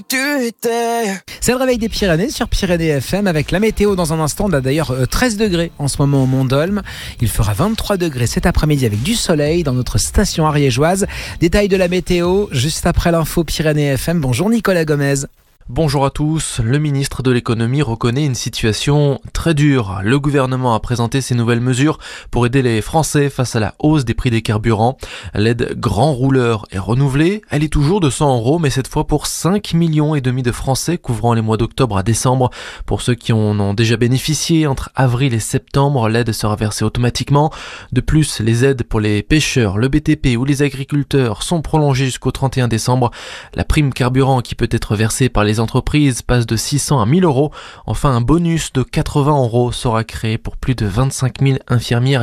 C'est le réveil des Pyrénées sur Pyrénées FM avec la météo dans un instant. On a d'ailleurs 13 degrés en ce moment au Mont-d'Olme. Il fera 23 degrés cet après-midi avec du soleil dans notre station ariégeoise. Détail de la météo juste après l'info Pyrénées FM. Bonjour Nicolas Gomez. Bonjour à tous. Le ministre de l'économie reconnaît une situation très dure. Le gouvernement a présenté ses nouvelles mesures pour aider les Français face à la hausse des prix des carburants. L'aide grand rouleur est renouvelée. Elle est toujours de 100 €, mais cette fois pour 5,5 millions de Français couvrant les mois d'octobre à décembre. Pour ceux qui en ont déjà bénéficié entre avril et septembre, l'aide sera versée automatiquement. De plus, les aides pour les pêcheurs, le BTP ou les agriculteurs sont prolongées jusqu'au 31 décembre. La prime carburant qui peut être versée par les entreprises passe de 600 à 1 000 €. Enfin, un bonus de 80 € sera créé pour plus de 25 000 infirmières